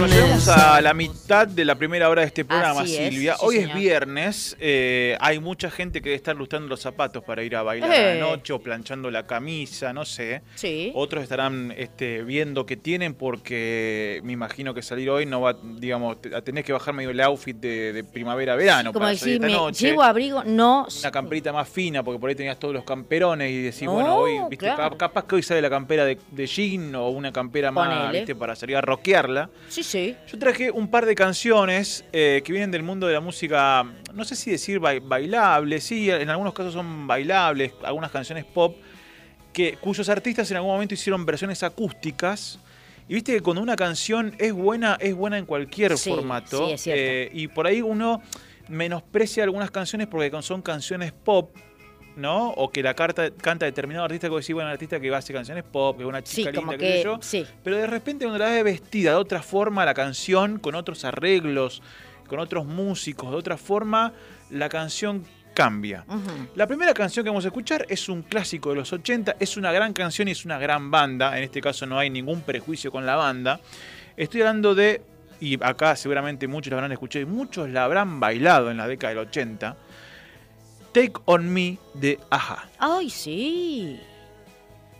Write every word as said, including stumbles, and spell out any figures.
Nos llegamos a la mitad de la primera hora de este programa, Así es, Silvia. sí, Hoy señor. es viernes, eh, hay mucha gente que debe estar lustrando los zapatos para ir a bailar Eh. a la noche o planchando la camisa, no sé. Sí. Otros estarán este, viendo qué tienen porque me imagino que salir hoy no va, digamos, te- tenés que bajar medio el outfit de, de primavera-verano Como para salir decir, esta me noche. llevo abrigo, no. Una camperita más fina, porque por ahí tenías todos los camperones y decís, No, bueno, hoy, viste, claro. cap- capaz que hoy sale la campera de, de jean o una campera más, Ponele. viste, para salir a rockearla. Sí, sí. Yo traje un par de canciones eh, que vienen del mundo de la música, no sé si decir ba- bailable, sí, en algunos casos son bailables, algunas canciones pop, que, cuyos artistas en algún momento hicieron versiones acústicas. Y viste que cuando una canción es buena, es buena en cualquier Sí, formato. sí, es cierto. Eh, y por ahí uno menosprecia algunas canciones porque son canciones pop, ¿no? O que la carta, canta determinado artista, que vos decís, bueno, un artista que hace canciones pop, que es una Sí, chica como linda, qué sé que. yo. Sí. Pero de repente cuando la ves vestida de otra forma, la canción, con otros arreglos, con otros músicos, de otra forma, la canción cambia. Ujú. La primera canción que vamos a escuchar es un clásico de los ochenta, es una gran canción y es una gran banda. En este caso no hay ningún prejuicio con la banda. Estoy hablando de, y acá seguramente muchos la habrán escuchado y muchos la habrán bailado en la década del ochenta, Take On Me de Aja. Ay, sí.